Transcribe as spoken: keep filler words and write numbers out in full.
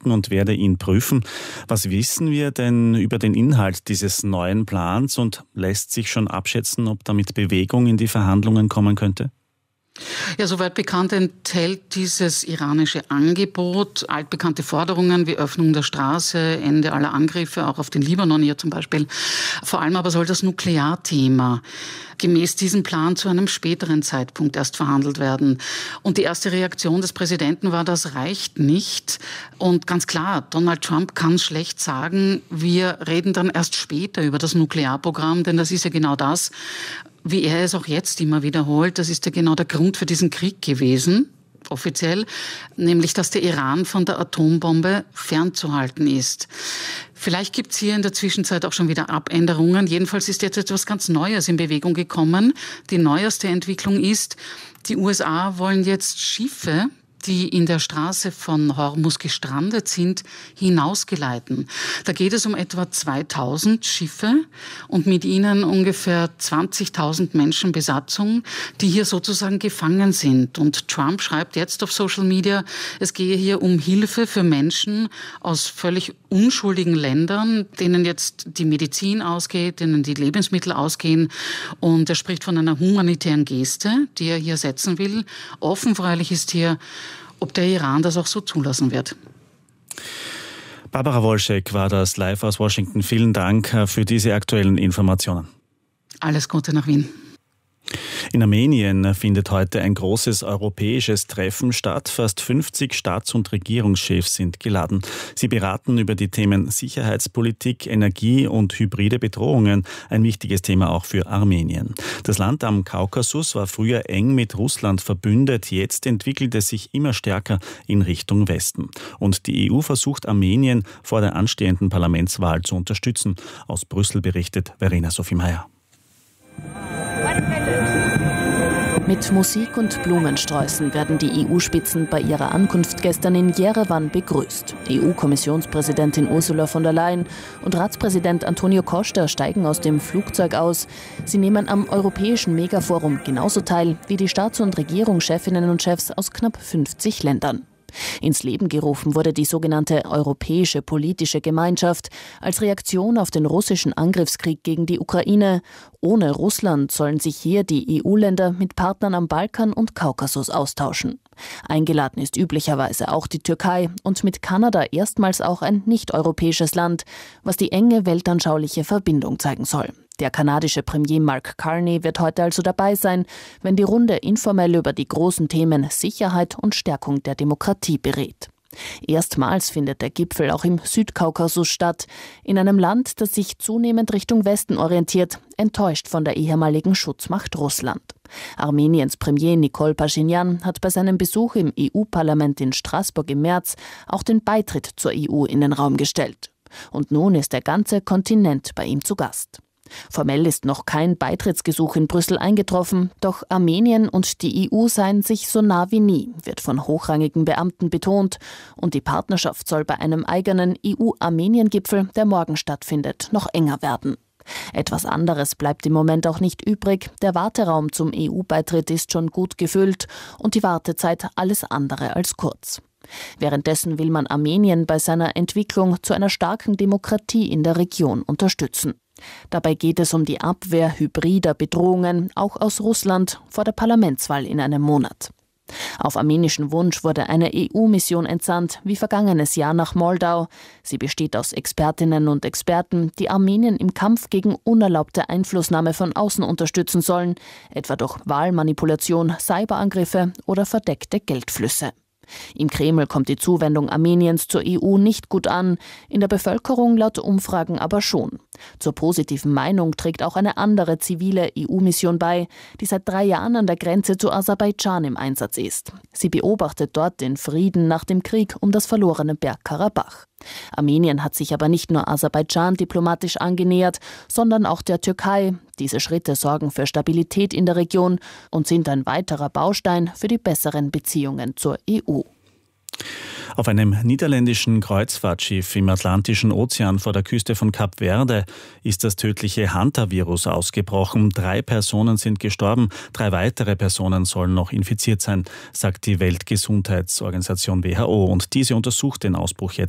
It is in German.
halten und werde ihn prüfen. Was wissen wir denn über den Inhalt dieses neuen Plans und lässt sich schon abschätzen, ob damit Bewegung in die Verhandlungen kommen könnte? Ja, soweit bekannt enthält dieses iranische Angebot altbekannte Forderungen wie Öffnung der Straße, Ende aller Angriffe, auch auf den Libanon hier zum Beispiel. Vor allem aber soll das Nuklearthema gemäß diesem Plan zu einem späteren Zeitpunkt erst verhandelt werden. Und die erste Reaktion des Präsidenten war, das reicht nicht. Und ganz klar, Donald Trump kann schlecht sagen, wir reden dann erst später über das Nuklearprogramm, denn das ist ja genau das, wie er es auch jetzt immer wiederholt, das ist ja genau der Grund für diesen Krieg gewesen, offiziell, nämlich dass der Iran von der Atombombe fernzuhalten ist. Vielleicht gibt es hier in der Zwischenzeit auch schon wieder Abänderungen. Jedenfalls ist jetzt etwas ganz Neues in Bewegung gekommen. Die neueste Entwicklung ist, die U S A wollen jetzt Schiffe, die in der Straße von Hormuz gestrandet sind, hinausgeleiten. Da geht es um etwa zweitausend Schiffe und mit ihnen ungefähr zwanzigtausend Menschen Besatzung, die hier sozusagen gefangen sind. Und Trump schreibt jetzt auf Social Media, es gehe hier um Hilfe für Menschen aus völlig unschuldigen Ländern, denen jetzt die Medizin ausgeht, denen die Lebensmittel ausgehen. Und er spricht von einer humanitären Geste, die er hier setzen will. Offen freilich ist hier, ob der Iran das auch so zulassen wird. Barbara Wolschek war das live aus Washington. Vielen Dank für diese aktuellen Informationen. Alles Gute nach Wien. In Armenien findet heute ein großes europäisches Treffen statt. Fast fünfzig Staats- und Regierungschefs sind geladen. Sie beraten über die Themen Sicherheitspolitik, Energie und hybride Bedrohungen, ein wichtiges Thema auch für Armenien. Das Land am Kaukasus war früher eng mit Russland verbündet. Jetzt entwickelt es sich immer stärker in Richtung Westen. Und die E U versucht Armenien vor der anstehenden Parlamentswahl zu unterstützen. Aus Brüssel berichtet Verena Sophie Meyer. Mit Musik und Blumensträußen werden die E U-Spitzen bei ihrer Ankunft gestern in Jerewan begrüßt. E U-Kommissionspräsidentin Ursula von der Leyen und Ratspräsident Antonio Costa steigen aus dem Flugzeug aus. Sie nehmen am Europäischen Megaforum genauso teil wie die Staats- und Regierungschefinnen und Chefs aus knapp fünfzig Ländern. Ins Leben gerufen wurde die sogenannte Europäische Politische Gemeinschaft als Reaktion auf den russischen Angriffskrieg gegen die Ukraine. Ohne Russland sollen sich hier die E U-Länder mit Partnern am Balkan und Kaukasus austauschen. Eingeladen ist üblicherweise auch die Türkei und mit Kanada erstmals auch ein nicht-europäisches Land, was die enge weltanschauliche Verbindung zeigen soll. Der kanadische Premier Mark Carney wird heute also dabei sein, wenn die Runde informell über die großen Themen Sicherheit und Stärkung der Demokratie berät. Erstmals findet der Gipfel auch im Südkaukasus statt, in einem Land, das sich zunehmend Richtung Westen orientiert, enttäuscht von der ehemaligen Schutzmacht Russland. Armeniens Premier Nikol Paschinjan hat bei seinem Besuch im E U-Parlament in Straßburg im März auch den Beitritt zur E U in den Raum gestellt. Und nun ist der ganze Kontinent bei ihm zu Gast. Formell ist noch kein Beitrittsgesuch in Brüssel eingetroffen, doch Armenien und die E U seien sich so nah wie nie, wird von hochrangigen Beamten betont, und die Partnerschaft soll bei einem eigenen E U-Armenien-Gipfel, der morgen stattfindet, noch enger werden. Etwas anderes bleibt im Moment auch nicht übrig. Der Warteraum zum E U-Beitritt ist schon gut gefüllt und die Wartezeit alles andere als kurz. Währenddessen will man Armenien bei seiner Entwicklung zu einer starken Demokratie in der Region unterstützen. Dabei geht es um die Abwehr hybrider Bedrohungen, auch aus Russland, vor der Parlamentswahl in einem Monat. Auf armenischen Wunsch wurde eine E U-Mission entsandt, wie vergangenes Jahr nach Moldau. Sie besteht aus Expertinnen und Experten, die Armenien im Kampf gegen unerlaubte Einflussnahme von außen unterstützen sollen, etwa durch Wahlmanipulation, Cyberangriffe oder verdeckte Geldflüsse. Im Kreml kommt die Zuwendung Armeniens zur E U nicht gut an, in der Bevölkerung laut Umfragen aber schon. Zur positiven Meinung trägt auch eine andere zivile E U-Mission bei, die seit drei Jahren an der Grenze zu Aserbaidschan im Einsatz ist. Sie beobachtet dort den Frieden nach dem Krieg um das verlorene Bergkarabach. Armenien hat sich aber nicht nur Aserbaidschan diplomatisch angenähert, sondern auch der Türkei. Diese Schritte sorgen für Stabilität in der Region und sind ein weiterer Baustein für die besseren Beziehungen zur E U. Auf einem niederländischen Kreuzfahrtschiff im Atlantischen Ozean vor der Küste von Kap Verde ist das tödliche Hantavirus ausgebrochen. Drei Personen sind gestorben, drei weitere Personen sollen noch infiziert sein, sagt die Weltgesundheitsorganisation W H O. Und diese untersucht den Ausbruch jetzt